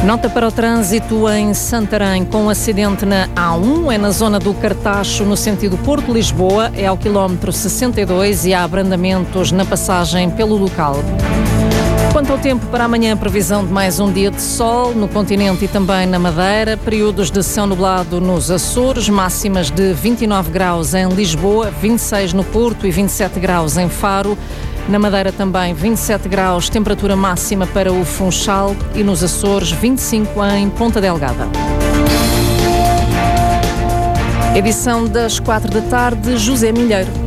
Nota para o trânsito em Santarém, com um acidente na A1, é na zona do Cartacho, no sentido Porto-Lisboa, é ao quilómetro 62 e há abrandamentos na passagem pelo local. Quanto ao tempo para amanhã, previsão de mais um dia de sol no continente e também na Madeira, períodos de céu nublado nos Açores, máximas de 29 graus em Lisboa, 26 no Porto e 27 graus em Faro. Na Madeira também 27 graus, temperatura máxima para o Funchal, e nos Açores 25 em Ponta Delgada. Edição das 4 da tarde, José Milheiro.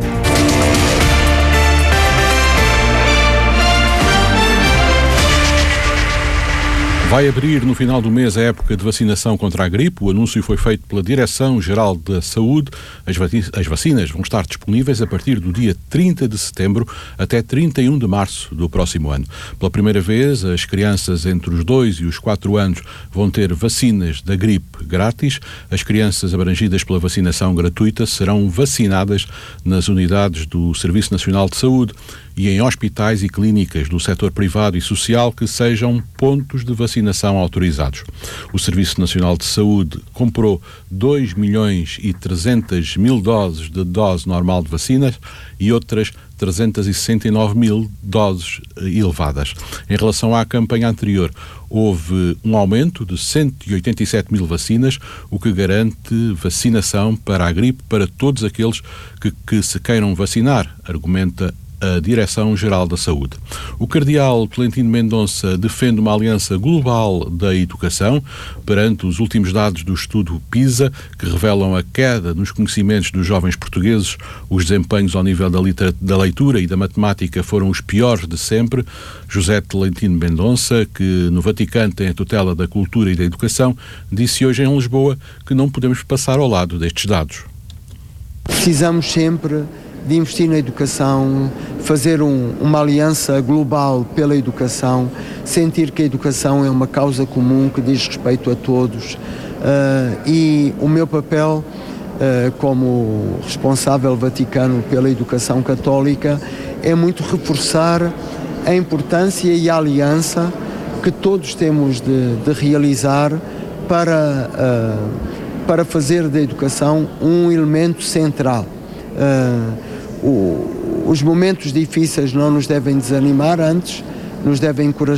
Vai abrir no final do mês a época de vacinação contra a gripe. O anúncio foi feito pela Direção-Geral da Saúde. As vacinas vão estar disponíveis a partir do dia 30 de setembro até 31 de março do próximo ano. Pela primeira vez, as crianças entre os 2 e os 4 anos vão ter vacinas da gripe grátis. As crianças abrangidas pela vacinação gratuita serão vacinadas nas unidades do Serviço Nacional de Saúde e em hospitais e clínicas do setor privado e social que sejam pontos de vacinação autorizados. O Serviço Nacional de Saúde comprou 2.300.000 doses de dose normal de vacinas e outras 369.000 doses elevadas. Em relação à campanha anterior, houve um aumento de 187.000 vacinas, o que garante vacinação para a gripe para todos aqueles que se queiram vacinar, argumenta a Direção-Geral da Saúde. O cardeal Tolentino Mendonça defende uma aliança global da educação perante os últimos dados do estudo PISA, que revelam a queda nos conhecimentos dos jovens portugueses. Os desempenhos ao nível da leitura e da matemática foram os piores de sempre. José Tolentino Mendonça, que no Vaticano tem a tutela da cultura e da educação, disse hoje em Lisboa que não podemos passar ao lado destes dados. Precisamos sempre de investir na educação, fazer uma aliança global pela educação, sentir que a educação é uma causa comum que diz respeito a todos, e o meu papel como responsável vaticano pela educação católica é muito reforçar a importância e a aliança que todos temos de realizar para fazer da educação um elemento central. Os momentos difíceis não nos devem desanimar, antes nos devem encorajar